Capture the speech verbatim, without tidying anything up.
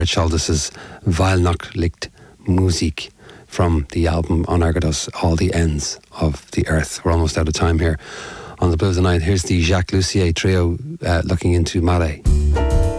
Chaldis's Weilnacht Licht Musik from the album On Argados, All the Ends of the Earth. We're almost out of time here on the Blues of the Night. Here's the Jacques Lussier trio uh, looking into Malay.